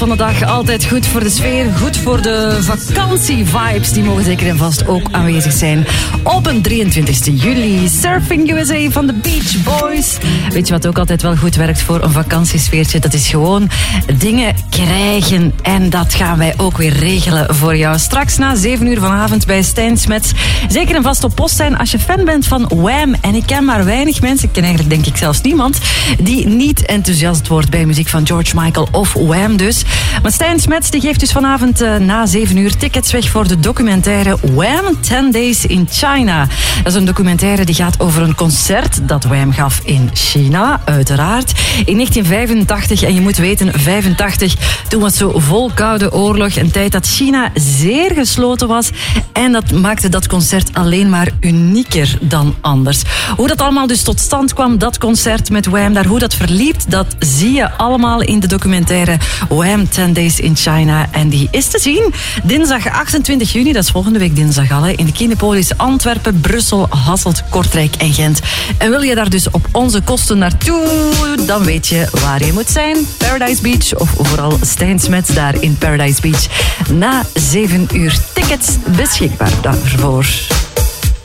Van de dag altijd goed voor de sfeer, goed voor de vakantievibes. Die mogen zeker en vast ook aanwezig zijn op een 23 juli. Surfing USA van de Beach Boys. Weet je wat ook altijd wel goed werkt voor een vakantiesfeertje? Dat is gewoon dingen krijgen. En dat gaan wij ook weer regelen voor jou. Straks na 7 uur vanavond bij Stijn Smets. Zeker en vast op post zijn als je fan bent van Wham. En ik ken maar weinig mensen, ik ken eigenlijk denk ik zelfs niemand, die niet enthousiast wordt bij muziek van George Michael of Wham dus. Maar Stijn Smets die geeft dus vanavond na 7 uur tickets weg voor de documentaire Wham 10 Days in China. Dat is een documentaire die gaat over een concert dat Wham gaf in China, uiteraard. In 1985, en je moet weten, 85, toen was zo vol koude oorlog. Een tijd dat China zeer gesloten was. En dat maakte dat concert alleen maar unieker dan anders. Hoe dat allemaal dus tot stand kwam, dat concert met Wham, daar hoe dat verliep, dat zie je allemaal in de documentaire Wham 10 Days in China. En die is te zien dinsdag 28 juni, dat is volgende week dinsdag al, in de Kinepolis Antwerpen, Brussel, Hasselt, Kortrijk en Gent. En wil je daar dus op onze kosten naartoe, dan weet je waar je moet zijn. Paradise Beach of vooral Stijn Smets daar in Paradise Beach. Na 7 uur tickets beschikbaar daarvoor.